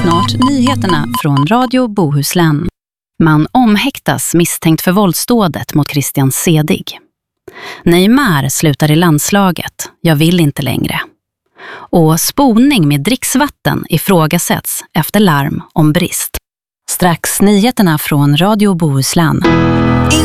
snart nyheterna från Radio Bohuslän. Man omhäktas misstänkt för våldsdådet mot Christian Sedig. Neymar slutar i landslaget. Jag vill inte längre. Och spolning med dricksvatten ifrågasätts efter larm om brist. Strax nyheterna från Radio Bohuslän.